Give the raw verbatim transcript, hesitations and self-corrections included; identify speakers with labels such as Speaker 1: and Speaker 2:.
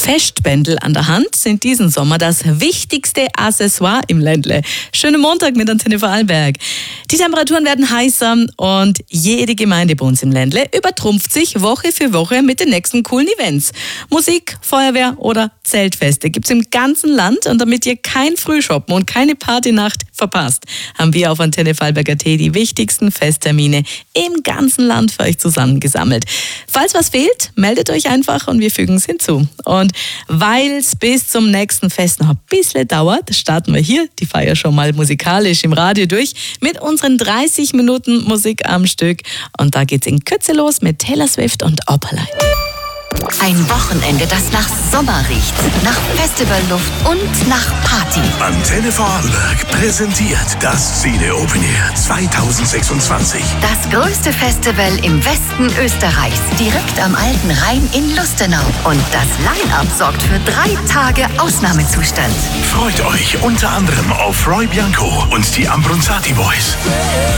Speaker 1: Festbändel an der Hand sind diesen Sommer das wichtigste Accessoire im Ländle. Schönen Montag mit Antenne Vorarlberg. Die Temperaturen werden heißer und jede Gemeinde bei uns im Ländle übertrumpft sich Woche für Woche mit den nächsten coolen Events. Musik, Feuerwehr oder Zeltfeste gibt's im ganzen Land, und damit ihr kein Frühshoppen und keine Partynacht verpasst, haben wir auf Antenne Vorarlberg Punkt a t die wichtigsten Festtermine im ganzen Land für euch zusammengesammelt. Falls was fehlt, meldet euch einfach und wir fügen es hinzu. Und weil es bis zum nächsten Fest noch ein bisschen dauert, starten wir hier die Feier schon mal musikalisch im Radio durch mit unseren dreißig Minuten Musik am Stück. Und da geht's in Kürze los mit Taylor Swift und Opalite.
Speaker 2: Ein Wochenende, das nach Sommer riecht, nach Festivalluft und nach Party.
Speaker 3: Antenne Vorarlberg präsentiert das Cine Open Air zwanzig sechsundzwanzig.
Speaker 2: Das größte Festival im Westen Österreichs, direkt am Alten Rhein in Lustenau. Und das Line-Up sorgt für drei Tage Ausnahmezustand.
Speaker 3: Freut euch unter anderem auf Roy Bianco und die Ambronzati Boys.